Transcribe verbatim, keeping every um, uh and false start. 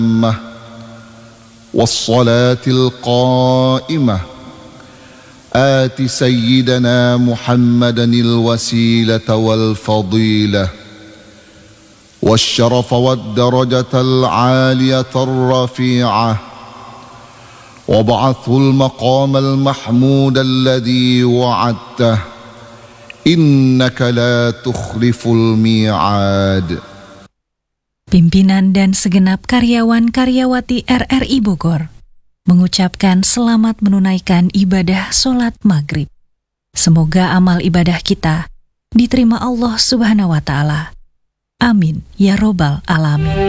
والصلاة القائمة آت سيدنا محمدا الوسيلة والفضيلة والشرف والدرجة العالية الرفيعة وابعثه المقام المحمود الذي وعدته إنك لا تخلف الميعاد. Pimpinan dan segenap karyawan-karyawati R R I Bogor mengucapkan selamat menunaikan ibadah sholat maghrib. Semoga amal ibadah kita diterima Allah Subhanahu wa Ta'ala. Amin ya Robbal Alamin.